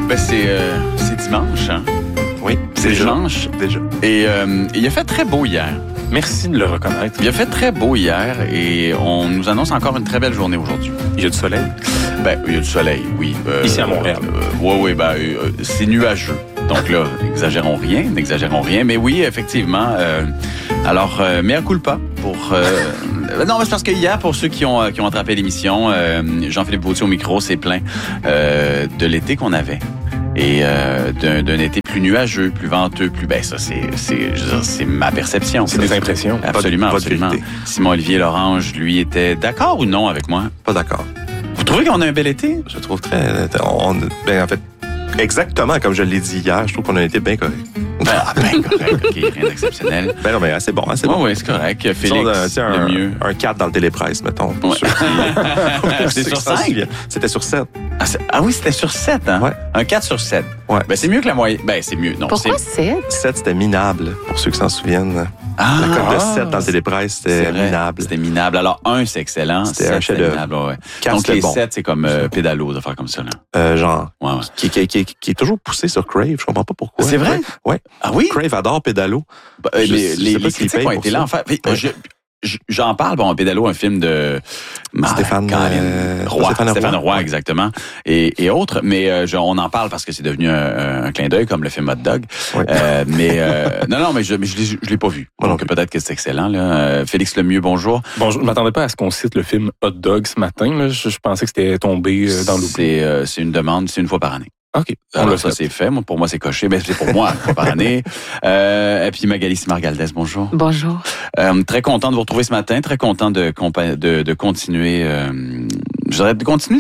C'est dimanche, hein? Oui, c'est dimanche. Déjà. Et il a fait très beau hier. Merci de le reconnaître. Il a fait très beau hier et on nous annonce encore une très belle journée aujourd'hui. Il y a du soleil? Il y a du soleil, oui. Ici à Montréal? Oui, c'est nuageux. Donc là, n'exagérons rien. Mais oui, effectivement. Mea culpa pour... Non, mais c'est parce que hier, pour ceux qui ont attrapé l'émission, Jean-Philippe Vautier au micro s'est plaint de l'été qu'on avait. Et d'un été plus nuageux, plus venteux, plus... ça, c'est ma perception. C'est des impressions. Absolument. Vérité. Simon-Olivier Lorange, lui, était d'accord ou non avec moi? Pas d'accord. Vous trouvez qu'on a un bel été? Je trouve en fait, exactement comme je l'ai dit hier, je trouve qu'on a un été bien correct. Correct, OK, rien d'exceptionnel. Non, mais c'est bon. Oui, c'est correct. Félix, le mieux. Un 4 dans le télépresse, mettons. C'est sur 5? C'était sur 7. Oui, c'était sur 7, hein? Ouais. Un 4 sur 7. Ouais. C'est mieux que la moyenne. C'est mieux. Non, pourquoi 7? 7, c'était minable, pour ceux qui s'en souviennent. La cote de 7 dans le télépresse, c'était minable. C'était minable. Alors, 1, c'est excellent. C'était un chef-d'œuvre. Donc, les 7, c'est comme pédalo, de faire comme ça. Là. Genre, ouais. Qui est toujours poussé sur Crave. Je comprends pas pourquoi. C'est vrai? Ouais. Ah oui? Crave adore pédalo. Les critiques ont été là. En fait, j'en parle. Pédalo, un film de Stéphane Roy, exactement, et autres. Mais on en parle parce que c'est devenu un clin d'œil, comme le film Hot Dog. Ouais. Non, mais je l'ai pas vu. Donc peut-être que c'est excellent. Là. Félix Lemieux, bonjour. Bonjour. Je m'attendais pas à ce qu'on cite le film Hot Dog ce matin. Là. Je pensais que c'était tombé dans l'oubli. C'est une demande, c'est une fois par année. OK. Alors ça, c'est fait. Pour moi, c'est coché. C'est pour moi, une fois par année. Et puis Magali Simard-Galdès, bonjour. Bonjour. Très content de vous retrouver ce matin. Très content de continuer... de continuer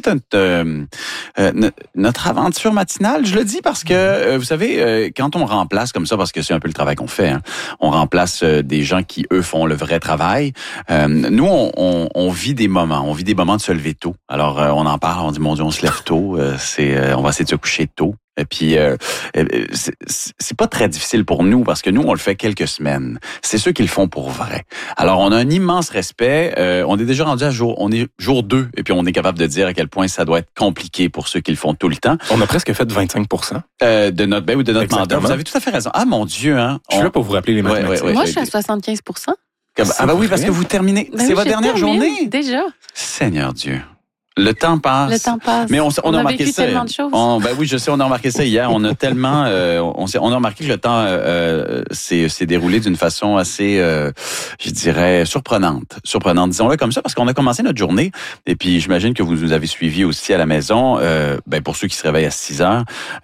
notre aventure matinale. Je le dis parce que, vous savez, quand on remplace comme ça, parce que c'est un peu le travail qu'on fait, hein, on remplace des gens qui, eux, font le vrai travail. Nous, on vit des moments. On vit des moments de se lever tôt. Alors, on en parle, on dit, mon Dieu, on se lève tôt. On va essayer de se coucher tôt. Et puis, c'est pas très difficile pour nous parce que nous, on le fait quelques semaines. C'est ceux qui le font pour vrai. Alors, on a un immense respect. On est déjà rendu on est jour 2 et puis on est capable de dire à quel point ça doit être compliqué pour ceux qui le font tout le temps. On a presque fait 25% de notre mandat. Vous avez tout à fait raison. Ah, mon Dieu, hein. Je suis là pour vous rappeler les mathématiques. Moi, je suis à 75%. Oui, parce que vous terminez. C'est votre dernière journée. Déjà. Seigneur Dieu. Le temps passe. Mais on a remarqué vécu ça. Tellement de choses. Oui, je sais, on a remarqué ça hier. On a tellement, on a remarqué que le temps s'est déroulé d'une façon assez, je dirais, surprenante. Disons-le comme ça, parce qu'on a commencé notre journée. Et puis, j'imagine que vous nous avez suivis aussi à la maison. Pour ceux qui se réveillent à 6 heures,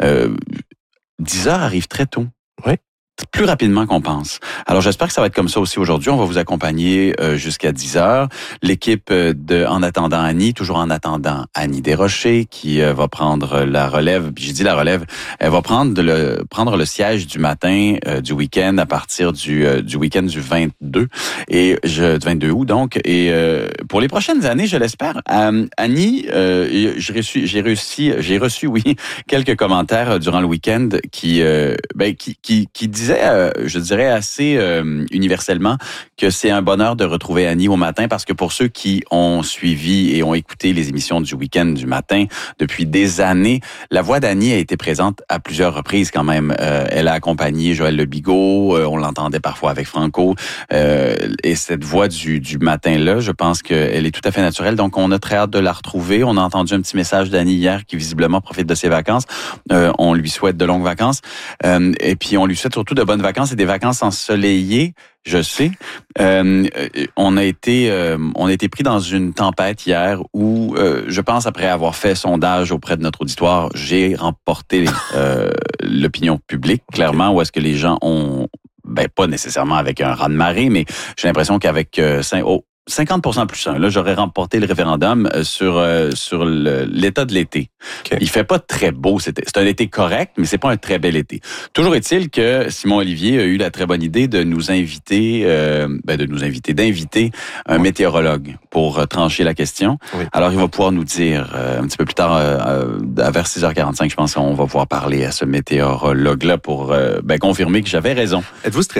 10 heures arrive très tôt. Oui. Plus rapidement qu'on pense. Alors, j'espère que ça va être comme ça aussi aujourd'hui. On va vous accompagner jusqu'à 10 heures. L'équipe de En attendant Annie, toujours en attendant Annie Desrochers, qui va prendre la relève. Puis j'ai dit la relève, elle va prendre le siège du matin du week-end à partir du week-end du 22 du 22 août donc. Et pour les prochaines années, je l'espère. Annie, j'ai reçu quelques commentaires durant le week-end qui disaient, je dirais assez universellement, que c'est un bonheur de retrouver Annie au matin parce que pour ceux qui ont suivi et ont écouté les émissions du week-end du matin depuis des années, la voix d'Annie a été présente à plusieurs reprises quand même. Elle a accompagné Joël Le Bigot, on l'entendait parfois avec Franco, et cette voix du matin-là, je pense qu'elle est tout à fait naturelle, donc on a très hâte de la retrouver. On a entendu un petit message d'Annie hier qui visiblement profite de ses vacances. On lui souhaite de longues vacances, et puis on lui souhaite surtout de bonnes vacances et des vacances ensoleillées, je sais. On a été pris dans une tempête hier où, je pense, après avoir fait sondage auprès de notre auditoire, j'ai remporté l'opinion publique, clairement, où est-ce que les gens ont, pas nécessairement avec un raz-de-marée, mais j'ai l'impression qu'avec 50% plus 1. Là, j'aurais remporté le référendum sur l'état de l'été. Okay. Il fait pas très beau. C'est un été correct, mais c'est pas un très bel été. Toujours est-il que Simon Olivier a eu la très bonne idée de nous inviter, d'inviter un météorologue pour trancher la question. Oui. Alors, il va pouvoir nous dire un petit peu plus tard, vers 6h45, je pense qu'on va pouvoir parler à ce météorologue-là pour confirmer que j'avais raison. Êtes-vous stressé?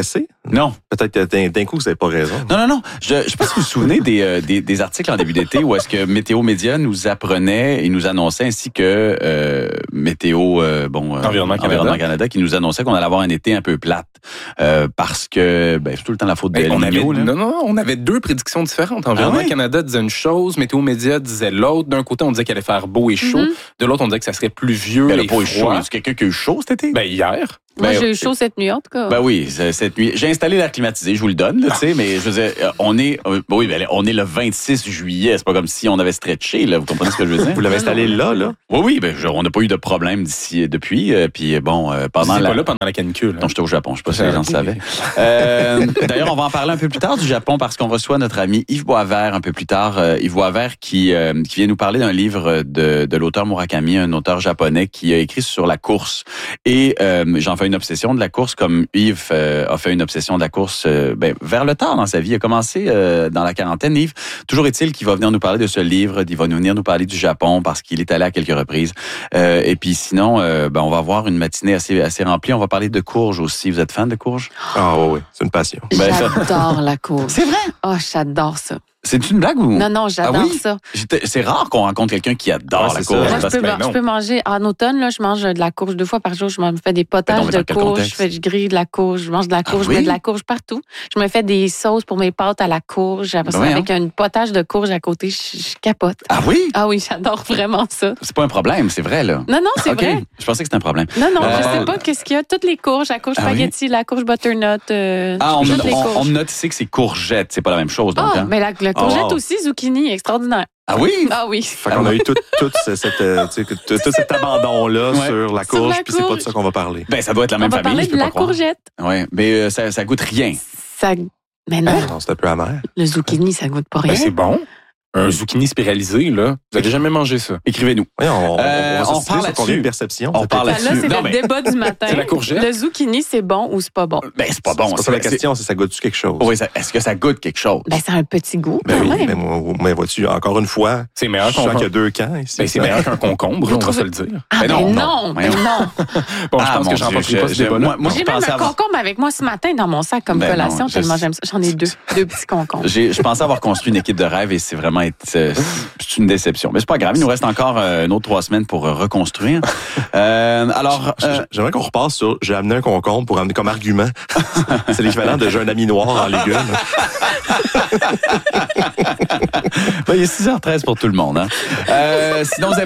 Non. Peut-être que d'un coup, vous n'avez pas raison. Non. Je sais pas si vous vous souvenez des articles en début d'été où est-ce que Météo Média nous apprenait et nous annonçait, ainsi que Météo Environnement Canada qui nous annonçait qu'on allait avoir un été un peu plate parce que c'est tout le temps la faute de El Niño. On avait deux prédictions différentes. Environnement Canada disait une chose, Météo Média disait l'autre. D'un côté, on disait qu'il allait faire beau et chaud. De l'autre, on disait que ça serait pluvieux et froid. Chaud. Est-ce quelqu'un qui a eu chaud cet été? Hier. Moi, j'ai eu chaud cette nuit, en tout cas. Oui, cette nuit. J'ai installé l'air climatisé, je vous le donne, tu sais, mais je veux dire, on est le 26 juillet. C'est pas comme si on avait stretché, là. Vous comprenez ce que je veux dire? Vous l'avez installé là? Oui, on n'a pas eu de problème depuis. Puis pendant pas là pendant la canicule. Non, j'étais au Japon. Je sais pas si les gens le savaient. D'ailleurs, on va en parler un peu plus tard du Japon parce qu'on reçoit notre ami Yves Boisvert un peu plus tard. Yves Boisvert qui vient nous parler d'un livre de l'auteur Murakami, un auteur japonais qui a écrit sur la course. Et j'en fais une obsession de la course, comme Yves a fait une obsession de la course vers le tard dans sa vie. Il a commencé dans la quarantaine. Yves, toujours est-il qu'il va venir nous parler de ce livre, il va venir nous parler du Japon parce qu'il est allé à quelques reprises. Et puis sinon, on va avoir une matinée assez remplie. On va parler de courge aussi. Vous êtes fan de courge? Ah oui, c'est une passion. J'adore la courge. C'est vrai? Oh, j'adore ça. C'est une blague ou? Non, j'adore ça. C'est rare qu'on rencontre quelqu'un qui adore la courge. Moi, je peux manger, en automne, là, je mange de la courge 2 fois par jour. Je me fais des potages de courge, je grille de la courge, je mange de la courge, je mets de la courge partout. Je me fais des sauces pour mes pâtes à la courge. Après ça, avec un potage de courge à côté, je capote. Ah oui? Ah oui, j'adore vraiment ça. C'est pas un problème, c'est vrai, là. Non, c'est vrai. Je pensais que c'était un problème. Non, je sais pas qu'est-ce qu'il y a. Toutes les courges, la courge spaghetti, la courge butternut. On me note ici que c'est courgette, c'est pas la même chose. Donc, mais la courgette aussi, zucchini, extraordinaire. Ah oui? Ah oui. Fait qu'on a eu tout cet abandon-là sur la courge, puis c'est pas de ça qu'on va parler. Ça doit être la même famille. On va parler de la courgette. Oui, mais ça goûte rien. Mais non. C'est un peu amer. Le zucchini, ça goûte pas rien. C'est bon. Un zucchini spiralisé, là. Vous avez jamais mangé ça? Écrivez-nous. Oui, on parle sur combien de perceptions. On parle là-dessus. Là, c'est le débat du matin. C'est la courgette. Le zucchini, c'est bon ou c'est pas bon? C'est pas bon. C'est pas ça la question, c'est ça goûte-tu quelque chose? Oui, est-ce que ça goûte quelque chose? Ça a un petit goût, quand même. Mais vois-tu, encore une fois, c'est meilleur je sens qu'il y a 2 camps ici. C'est meilleur qu'un concombre, on va se le dire. Non. Bon, je pense que j'en parlerai pas ce débat-là. J'ai même un concombre avec moi ce matin dans mon sac comme collation, tellement j'aime ça. J'en ai 2 petits concombres. Je pensais avoir construit une équipe de rêve et c'est vraiment c'est une déception. Mais c'est pas grave, il nous reste encore une autre 3 semaines pour reconstruire. Alors, j'aimerais qu'on repasse sur j'ai amené un concombre pour amener comme argument. C'est l'équivalent de j'ai un ami noir en légumes. Il est 6h13 pour tout le monde. Sinon, vous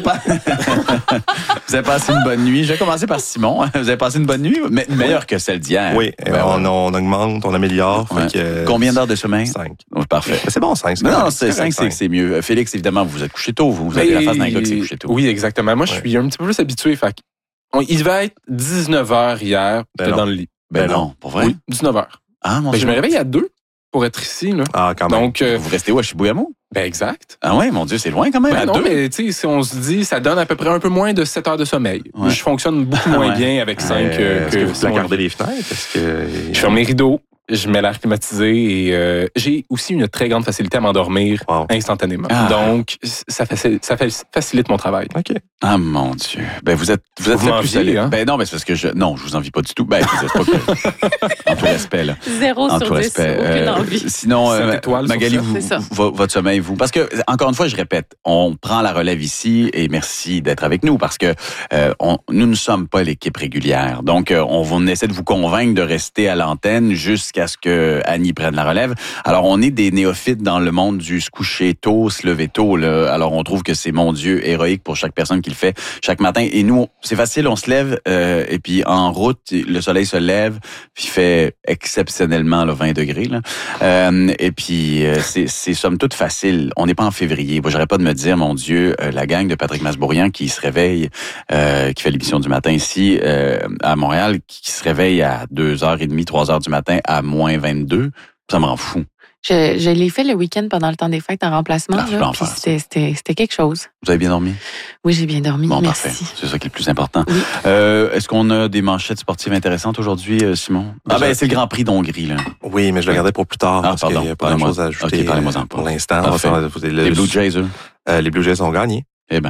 avez passé une bonne nuit. Je vais commencer par Simon. Vous avez passé une bonne nuit, mais meilleure que celle d'hier. Oui, on augmente, on améliore. Combien d'heures de sommeil? 5. Parfait. C'est bon, 5. Non, 5, c'est mieux. Félix, évidemment, vous êtes couché tôt. Vous avez la face d'un gars qui s'est couché tôt. Oui, exactement. Moi, je suis un petit peu plus habitué. Il devait être 19h hier, j'étais dans le lit. Non, pour vrai? Oui, 19h. Ah, mon Dieu. Je me réveille à 2 pour être ici. Là. Ah, quand même. Donc, vous restez où, à Chibougamau? Exact. Ah ouais, mon Dieu, c'est loin quand même. Non, mais tu sais, si on se dit, ça donne à peu près un peu moins de 7 heures de sommeil. Ouais. Je fonctionne beaucoup moins bien avec 5 Est-ce que vous si on placardez les fenêtres? Je ferme les rideaux. Je mets l'air climatisé et j'ai aussi une très grande facilité à m'endormir instantanément. Donc, ça facilite mon travail. OK. Ah, mon Dieu. Vous êtes le plus solide. Hein? Non, mais c'est parce que je vous envie pas du tout. C'est pas que... En tout respect, là. 0 sur 10. Aucune envie. Sinon, Magali, votre sommeil, vous. Parce que, encore une fois, je répète, on prend la relève ici et merci d'être avec nous parce que nous ne sommes pas l'équipe régulière. Donc, on essaie de vous convaincre de rester à l'antenne jusqu'à ce que Annie prenne la relève. Alors, on est des néophytes dans le monde du se coucher tôt, se lever tôt. Là. Alors, on trouve que c'est, mon Dieu, héroïque pour chaque personne qui le fait chaque matin. Et nous, c'est facile, on se lève et puis en route, le soleil se lève, puis il fait exceptionnellement 20 degrés. Là. Et puis, c'est somme toute facile. On n'est pas en février. Moi, j'aurais pas de me dire, mon Dieu, la gang de Patrick Masbourian qui se réveille, qui fait l'émission du matin ici à Montréal, qui se réveille à 2h30, 3h du matin à moins 22, ça me rend fou. Je l'ai fait le week-end pendant le temps des fêtes en remplacement. Puis c'était quelque chose. Vous avez bien dormi? Oui, j'ai bien dormi. Bon, merci. Parfait. C'est ça qui est le plus important. Oui. Est-ce qu'on a des manchettes sportives intéressantes aujourd'hui, Simon? C'est le Grand Prix d'Hongrie. Là. Oui, mais je le gardais pour plus tard parce qu'il n'y a pas de choses à ajouter parlez-moi pour l'instant. Les Blue Jays, eux? Les Blue Jays ont gagné. Eh bien.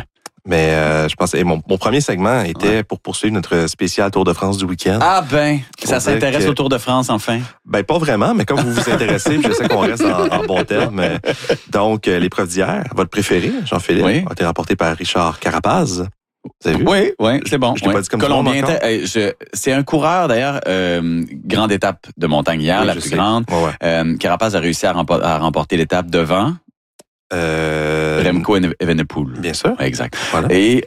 Mais je pense que mon premier segment était pour poursuivre notre spécial Tour de France du week-end. Ah ben, ça s'intéresse au Tour de France, enfin? Ben, pas vraiment, mais comme vous vous intéressez, je sais qu'on reste en bon terme. Donc, l'épreuve d'hier, votre préféré, Jean-Philippe, a été remporté par Richard Carapaz. Vous avez vu? Oui, c'est bon. Je l'ai pas dit comme Colombien, c'est un coureur, d'ailleurs, grande étape de montagne hier, la plus grande. Ouais. Carapaz a réussi à remporter l'étape devant Remco Evenepoel. Bien sûr. Exact. Voilà. Et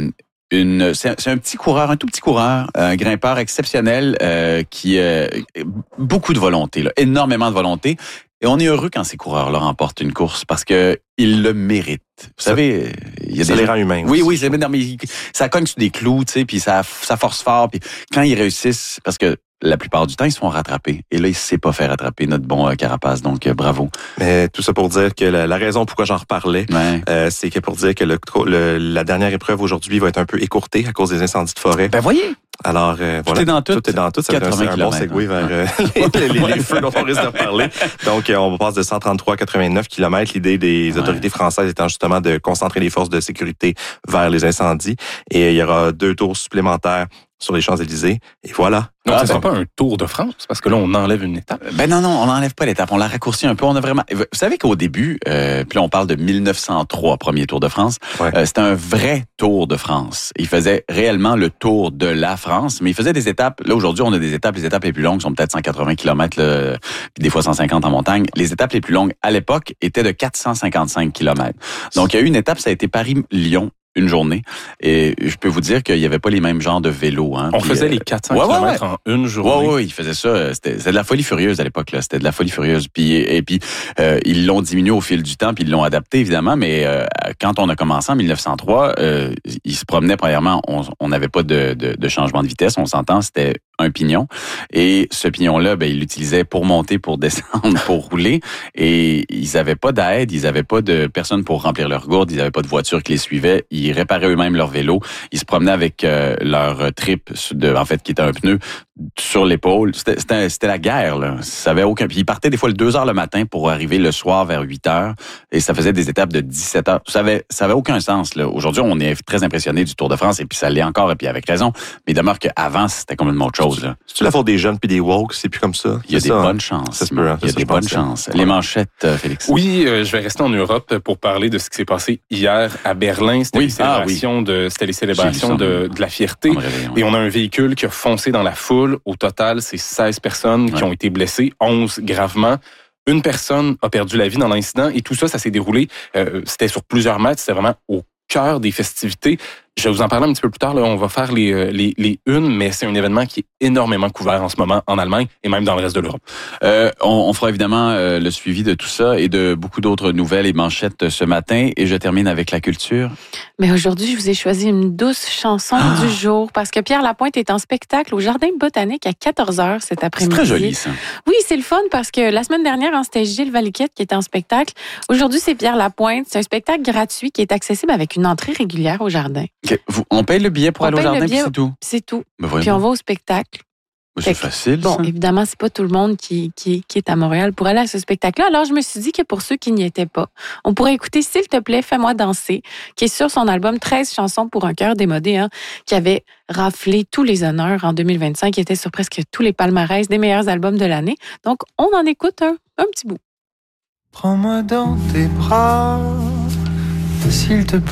c'est un petit coureur, un tout petit coureur, un grimpeur exceptionnel qui a beaucoup de volonté, là, énormément de volonté. Et on est heureux quand ces coureurs-là remportent une course parce que ils le méritent. Vous savez, il y a des les rangs humains. Oui, ça cogne sur des clous, tu sais, puis ça force fort. Puis quand ils réussissent, parce que la plupart du temps, ils se font rattraper. Et là, il ne s'est pas fait rattraper, notre bon Carapace. Donc, bravo. Mais tout ça pour dire que la raison pourquoi j'en reparlais, c'est que pour dire que la dernière épreuve aujourd'hui va être un peu écourtée à cause des incendies de forêt. Ben voyez. Alors, tout est dans tout. Tout est dans tout. Ça va être un bon segue vers les feux dont on risque de reparler. Donc, on passe de 133 à 89 km. L'idée des autorités françaises étant justement de concentrer les forces de sécurité vers les incendies. Et il y aura 2 tours supplémentaires sur les Champs-Élysées. Et voilà. Donc, ce ne sera pas un Tour de France, parce que là, on enlève une étape. Ben non, on n'enlève pas l'étape. On l'a raccourci un peu. On a vraiment. Vous savez qu'au début, puis là, on parle de 1903, premier Tour de France. C'était un vrai Tour de France. Il faisait réellement le tour de la France, mais il faisait des étapes. Là, aujourd'hui, on a des étapes. Les étapes les plus longues sont peut-être 180 km, puis des fois 150 en montagne. Les étapes les plus longues, à l'époque, étaient de 455 km. Donc, il y a eu une étape, ça a été Paris-Lyon. Une journée. Et je peux vous dire qu'il n'y avait pas les mêmes genres de vélos. Hein. On faisait les 400 km en une journée. Oui, ils faisaient ça. C'était de la folie furieuse à l'époque. Là. C'était de la folie furieuse. Puis ils l'ont diminué au fil du temps, puis ils l'ont adapté, évidemment. Mais quand on a commencé en 1903, ils se promenaient, premièrement, on n'avait pas de changement de vitesse. On s'entend, c'était un pignon. Et ce pignon-là, ils l'utilisaient pour monter, pour descendre, pour rouler. Et ils n'avaient pas d'aide, ils n'avaient pas de personne pour remplir leur gourde, ils n'avaient pas de voiture qui les suivait. Ils réparaient eux-mêmes leur vélo. Ils se promenaient avec leur trip, en fait, qui était un pneu sur l'épaule. C'était la guerre, là. Ça avait aucun. Puis ils partaient des fois le 2 heures le matin pour arriver le soir vers 8 heures. Et ça faisait des étapes de 17 heures. Ça avait aucun sens, là. Aujourd'hui, on est très impressionné du Tour de France et puis ça l'est encore et puis avec raison. Mais il demeure qu'avant, c'était complètement autre chose, là. C'est-tu la faute des jeunes puis des woke? C'est plus comme ça? Il y a des bonnes chances. Il y a des bonnes chances. Les manchettes, Félix. Oui, je vais rester en Europe pour parler de ce qui s'est passé hier à Berlin. C'était les célébrations de la fierté. Et on a un véhicule qui a foncé dans la foule. Au total, c'est 16 personnes qui ont été blessées, 11 gravement. Une personne a perdu la vie dans l'incident et tout ça, ça s'est déroulé. C'était sur plusieurs mètres. C'était vraiment au cœur des festivités. Je vais vous en parler un petit peu plus tard. Là, on va faire les unes, mais c'est un événement qui est énormément couvert en ce moment en Allemagne et même dans le reste de l'Europe. On fera évidemment le suivi de tout ça et de beaucoup d'autres nouvelles et manchettes ce matin. Et je termine avec la culture. Mais aujourd'hui, je vous ai choisi une douce chanson du jour parce que Pierre Lapointe est en spectacle au Jardin botanique à 14h cet après-midi. C'est très joli, ça. Oui, c'est le fun parce que la semaine dernière, c'était Gilles Valiquette qui était en spectacle. Aujourd'hui, c'est Pierre Lapointe. C'est un spectacle gratuit qui est accessible avec une entrée régulière au Jardin. Okay. On paye le billet pour aller au jardin, puis c'est tout? C'est tout. Puis on va au spectacle. C'est facile, bon, ça. Évidemment, c'est pas tout le monde qui est à Montréal pour aller à ce spectacle-là. Alors, je me suis dit que pour ceux qui n'y étaient pas, on pourrait écouter « S'il te plaît, fais-moi danser », qui est sur son album 13 chansons pour un cœur démodé, qui avait raflé tous les honneurs en 2025, qui était sur presque tous les palmarès des meilleurs albums de l'année. Donc, on en écoute un petit bout. Prends-moi dans tes bras, s'il te plaît.